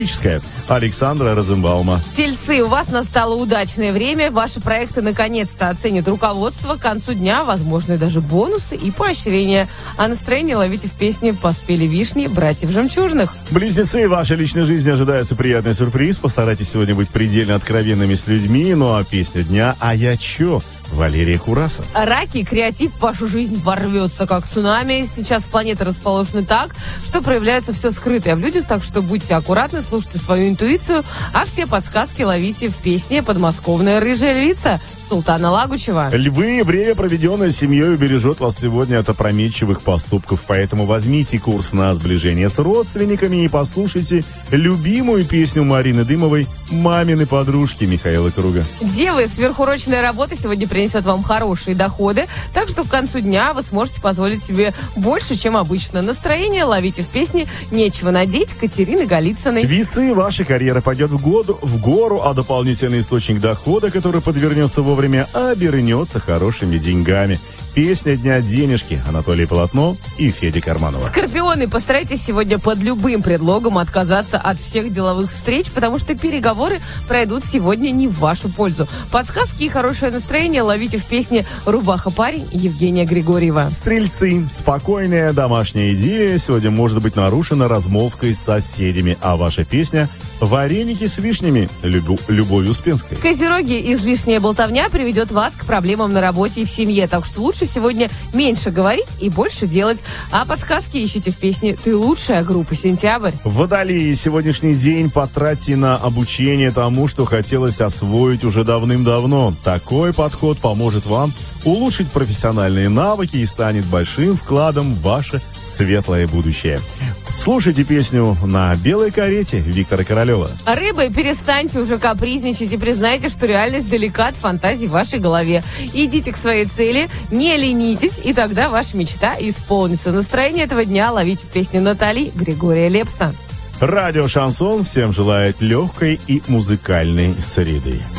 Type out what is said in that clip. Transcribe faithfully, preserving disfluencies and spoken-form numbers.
Александра Розенбаума. Тельцы, у вас настало удачное время. Ваши проекты наконец-то оценит руководство. К концу дня возможны даже бонусы и поощрения. А настроение ловите в песне «Поспели вишни» братьев Жемчужных. Близнецы, в вашей личной жизни ожидается приятный сюрприз. Постарайтесь сегодня быть предельно откровенными с людьми. Ну а песня дня «А я чё?» Валерия Кураса. Раки, креатив в вашу жизнь ворвется как цунами. Сейчас планеты расположены так, что проявляется все скрытое в людях, так что будьте аккуратны, слушайте свою интуицию, а все подсказки ловите в песне «Подмосковная рыжая львица» Султана Лагучева. Львы, время, проведенное с семьей, убережет вас сегодня от опрометчивых поступков, поэтому возьмите курс на сближение с родственниками и послушайте любимую песню Марины Дымовой «Мамины подружки» Михаила Круга. Девы, сверхурочная работа сегодня принесет вам хорошие доходы, так что к концу дня вы сможете позволить себе больше, чем обычно. Настроение ловите в песне «Нечего надеть» Катерины Голицыной. Весы, ваша карьера пойдет в, году, в гору, а дополнительный источник дохода, который подвернется вовремя, обернется хорошими деньгами. Песня дня «Денежки» Анатолий Полотно и Федя Карманова. Скорпионы, постарайтесь сегодня под любым предлогом отказаться от всех деловых встреч, потому что переговоры пройдут сегодня не в вашу пользу. Подсказки и хорошее настроение ловите в песне «Рубаха-парень» Евгения Григорьева. Стрельцы, спокойная домашняя идиллия сегодня может быть нарушена размолвкой с соседями, а ваша песня «Вареники с вишнями» Любу, Любови Успенской. Козероги, излишняя болтовня приведет вас к проблемам на работе и в семье, так что лучше сегодня меньше говорить и больше делать. А подсказки ищите в песне «Ты лучшая» группы «Сентябрь». Водолеи, сегодняшний день потратьте на обучение тому, что хотелось освоить уже давным-давно. Такой подход поможет вам улучшить профессиональные навыки и станет большим вкладом в ваше светлое будущее. Слушайте песню «На белой карете» Виктора Королева. Рыбы, перестаньте уже капризничать и признайте, что реальность далека от фантазий в вашей голове. Идите к своей цели, не ленитесь, и тогда ваша мечта исполнится. Настроение этого дня ловите в песне Натали Григория Лепса. Радио «Шансон» всем желает легкой и музыкальной среды.